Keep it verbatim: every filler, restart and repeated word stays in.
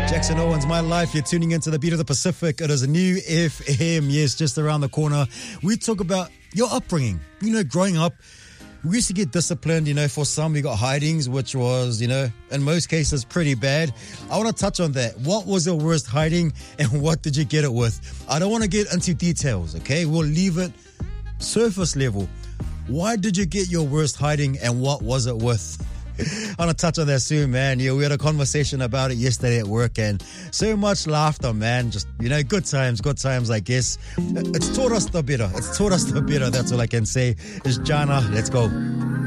Jackson Owens, My Life. You're tuning into the Beat of the Pacific. It is a new F M, yes, just around the corner. We talk about your upbringing. You know, growing up, we used to get disciplined. You know, for some, we got hidings, which was, you know, in most cases, pretty bad. I want to touch on that. What was your worst hiding and what did you get it with? I don't want to get into details, okay? We'll leave it surface level. Why did you get your worst hiding and what was it with? I'm going to touch on that soon, man. Yeah, we had a conversation about it yesterday at work and so much laughter, man. Just, you know, good times, good times, I guess. It's taught us the better. It's taught us the better. That's all I can say. It's Jana. Let's go.